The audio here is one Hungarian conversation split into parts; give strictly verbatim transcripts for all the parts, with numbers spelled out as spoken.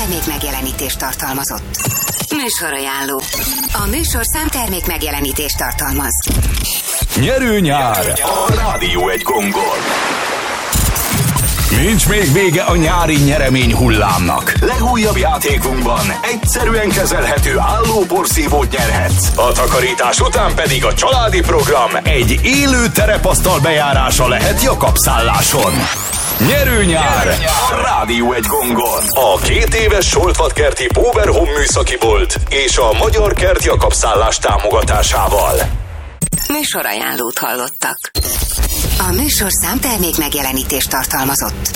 termék megjelenítést tartalmazott. Műsorajánló. A műsorszám termék megjelenítést tartalmaz. Nyerő nyár a Rádió egy gongon. Nincs még vége a nyári nyeremény hullámnak. Legújabb játékunkban egyszerűen kezelhető állóporszívót nyerhetsz. A takarítás után pedig a családi program egy élő terepasztal bejárása lehet Jakab-szálláson. Nyerő nyár a Rádió egy gongon. A két éves Soltvatkerti Póver Home műszaki bolt és a Magyar Kert Jakab-szállás támogatásával. Műsorajánlót hallottak. A műsorszám termék megjelenítést tartalmazott.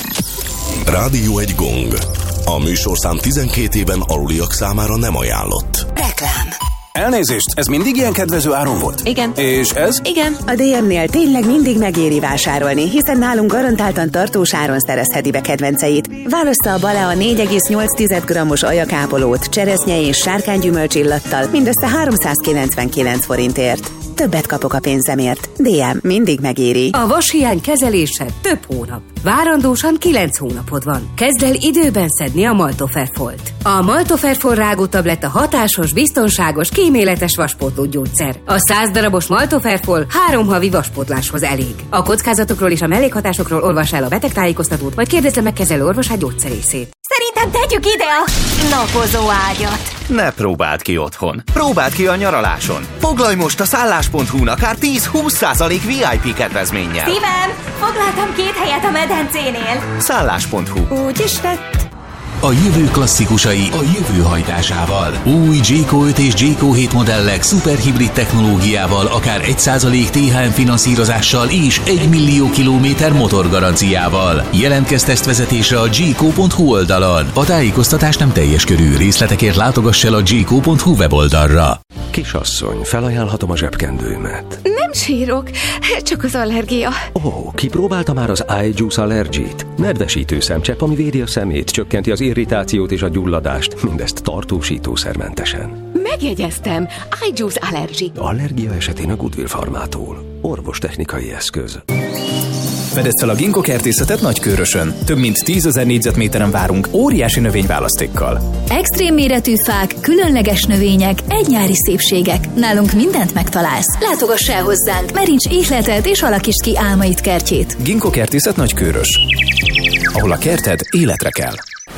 Rádió egy gong. A műsorszám tizenkét éven aluliak számára nem ajánlott. Reklám. Elnézést, ez mindig ilyen kedvező áron volt? Igen. És ez? Igen. A dé em-nél tényleg mindig megéri vásárolni, hiszen nálunk garantáltan tartós áron szerezheti be kedvenceit. Válassza a Balea négy egész nyolc grammos ajakápolót, cseresznye és sárkánygyümölcs illattal mindössze háromszázkilencvenkilenc forintért. Többet kapok a pénzemért. dé em mindig megéri. A vashiány kezelése több hónap. Várandósan kilenc hónapod van. Kezd el időben szedni a Maltoferfolt. A Maltoferfol rágótabletta hatásos, biztonságos, kíméletes vaspótló gyógyszer. A száz darabos Maltoferfol három havi vaspótláshoz elég. A kockázatokról és a mellékhatásokról olvas el a betegtájékoztatót, vagy kérdezze meg kezelő orvosát gyógyszerészét. Szerintem tegyük ide a napozó ágyat. Ne próbáld ki otthon. Próbáld ki a nyaraláson. Foglalj most a szállás pont hu-n akár tíz-húsz százalék vé i pé kedvezménnyel. Szívem, foglaltam két helyet a medencénél. szállás pont hu. Úgy is lett. A jövő klasszikusai a jövő hajtásával. Új Jayco öt és Jayco hét modellek szuperhibrid technológiával, akár egy százalék té há em finanszírozással és egy millió kilométer motorgaranciával. Jelentkezz tesztvezetésre a jayco pont hu oldalon. A tájékoztatás nem teljes körű, részletekért látogass el a jayco pont hu weboldalra. Kisasszony, felajánlhatom a zsebkendőmet. Nem sírok, csak az allergia. Ó, oh, kipróbálta már az iJuice Allergy-t? Nedvesítő szemcsepp, ami védi a szemét, csökkenti az irritációt és a gyulladást, mindezt tartósítószermentesen. Megjegyeztem, iJuice Allergy. Allergia esetén a Goodwill Farmától. Orvostechnikai eszköz. Fedezd fel a Ginkgo kertészetet Nagykőrösön. Több mint tízezer négyzetméteren várunk óriási növényválasztékkal. Extrém méretű fák, különleges növények, egy nyári szépségek. Nálunk mindent megtalálsz. Látogass el hozzánk, meríts ihletet és alakítsd ki álmaid kertjét. Ginkgo kertészet Nagykőrös, ahol a kerted életre kell.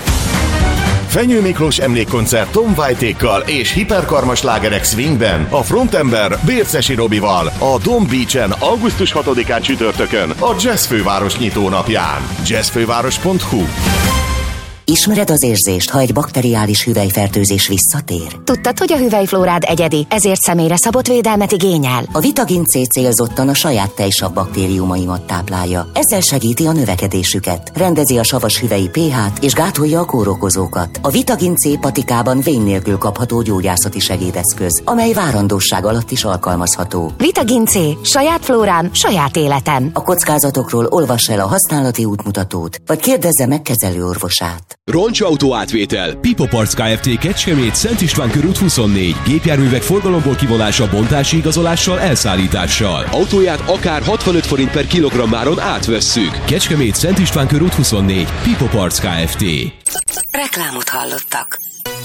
Fenyő Miklós emlékkoncert Tom White-ékkal és hiperkarmas slágerek swingben, a frontember Bércesi Robival, a Dome Beach-en augusztus hatodikán csütörtökön, a Jazz Főváros nyitónapján. jazzfőváros pont hu. Ismered az érzést, ha egy bakteriális hüvelyfertőzés visszatér? Tudtad, hogy a hüvelyflórád egyedi, ezért személyre szabott védelmet igényel? A Vitagin C célzottan a saját tejsav baktériumaimat táplálja. Ezzel segíti a növekedésüket, rendezi a savas hüvelyi pé hát és gátolja a kórokozókat. A Vitagin C patikában vén nélkül kapható gyógyászati segédeszköz, amely várandóság alatt is alkalmazható. Vitagin C. Saját flórám, saját életem. A kockázatokról olvass el a használati útmutatót, vagy kérdezze meg kezelőorvosát. Roncsautó átvétel. Pipo Parts Kft. Kecskemét, Szent István körút huszonnégy. Gépjárművek forgalomból kivonása, bontási igazolással, elszállítással. Autóját akár hatvanöt forint per kilogrammáron átvesszük. Kecskemét, Szent István körút huszonnégy. Pipo Parts Kft. Reklámot hallottak.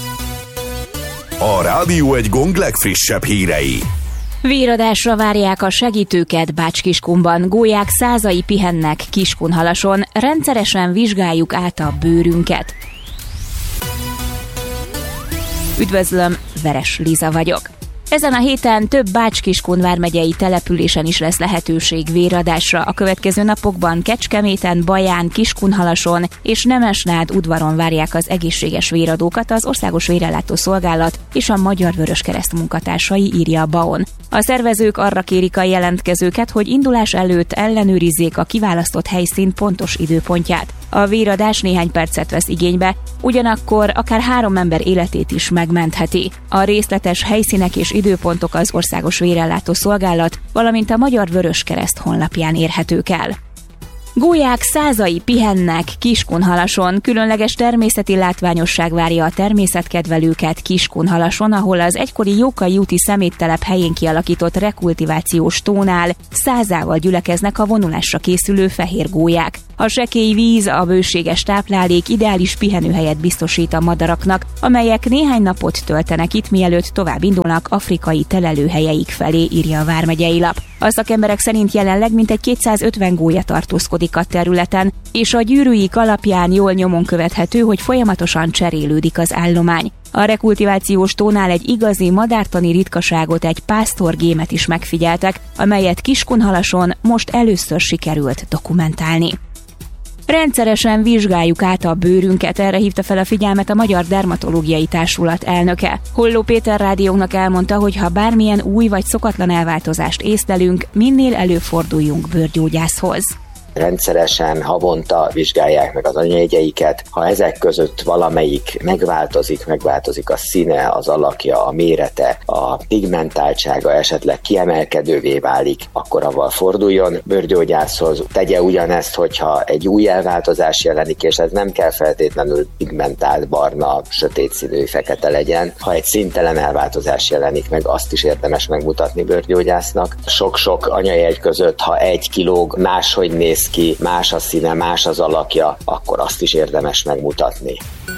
A Rádió egy gong legfrissebb hírei. Véradásra várják a segítőket Bács-Kiskunban, gólyák százai pihennek Kiskunhalason, rendszeresen vizsgáljuk át a bőrünket. Üdvözlöm, Veres Liza vagyok. Ezen a héten több Bács-Kiskun vármegyei településen is lesz lehetőség véradásra. A következő napokban Kecskeméten, Baján, Kiskunhalason és Nemesnád udvaron várják az egészséges véradókat az Országos Vérellátó Szolgálat és a Magyar Vöröskereszt munkatársai, írja a BAON. A szervezők arra kérik a jelentkezőket, hogy indulás előtt ellenőrizzék a kiválasztott helyszín pontos időpontját. A véradás néhány percet vesz igénybe, ugyanakkor akár három ember életét is megmentheti. A részletes helyszínek és időpontok az Országos Vérellátó Szolgálat, valamint a Magyar Vöröskereszt honlapján érhetők el. Gólyák százai pihennek Kiskunhalason, különleges természeti látványosság várja a természetkedvelőket Kiskunhalason, ahol az egykori Jókai úti szeméttelep helyén kialakított rekultivációs tónál százával gyülekeznek a vonulásra készülő fehér gólyák. A sekély víz, a bőséges táplálék ideális pihenőhelyet biztosít a madaraknak, amelyek néhány napot töltenek itt, mielőtt tovább indulnak afrikai telelőhelyeik felé, írja a vármegyei lap. A szakemberek szerint jelenleg mintegy kétszázötven gólya tartózkodik a területen, és a gyűrűik alapján jól nyomon követhető, hogy folyamatosan cserélődik az állomány. A rekultivációs tónál egy igazi madártani ritkaságot, egy pásztorgémet is megfigyeltek, amelyet Kiskunhalason most először sikerült dokumentálni. Rendszeresen vizsgáljuk át a bőrünket, erre hívta fel a figyelmet a Magyar Dermatológiai Társulat elnöke. Holló Péter rádiónknak elmondta, hogy ha bármilyen új vagy szokatlan elváltozást észlelünk, minél előforduljunk bőrgyógyászhoz. Rendszeresen, havonta vizsgálják meg az anyajegyeiket. Ha ezek között valamelyik megváltozik, megváltozik a színe, az alakja, a mérete, a pigmentáltsága esetleg kiemelkedővé válik, akkor avval forduljon bőrgyógyászhoz. Tegye ugyanezt, hogyha egy új elváltozás jelenik, és ez nem kell feltétlenül pigmentált, barna, sötét színű, fekete legyen. Ha egy színtelen elváltozás jelenik meg, azt is érdemes megmutatni bőrgyógyásznak. Sok-sok anyajegy között, ha egy kilóg, máshogy néz ki, más a színe, más az alakja, akkor azt is érdemes megmutatni.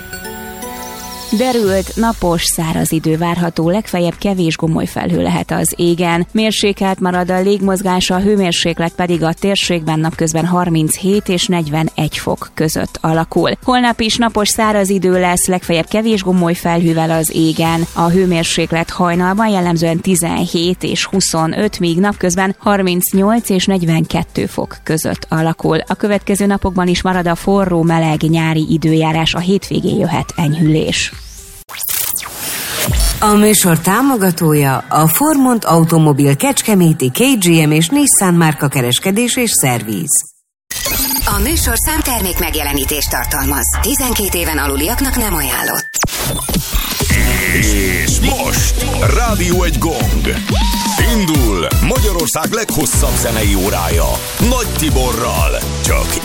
Derült, napos, száraz idő várható, legfeljebb kevés gomolyfelhő lehet az égen. Mérsékelt marad a légmozgás, a hőmérséklet pedig a térségben napközben harminchét és negyvenegy fok között alakul. Holnap is napos, száraz idő lesz, legfeljebb kevés gomolyfelhővel az égen. A hőmérséklet hajnalban jellemzően tizenhét és huszonöt, míg napközben harmincnyolc és negyvenkettő fok között alakul. A következő napokban is marad a forró, meleg nyári időjárás, a hétvégén jöhet enyhülés. A műsor támogatója a Formont Automobil Kecskeméti ká gé em és Nissan márka kereskedés és szerviz. A műsor számtermék megjelenítést tartalmaz. tizenkét éven aluliaknak nem ajánlott. És most Rádió egy gong. Indul Magyarország leghosszabb zenei órája Nagy Tiborral. Csak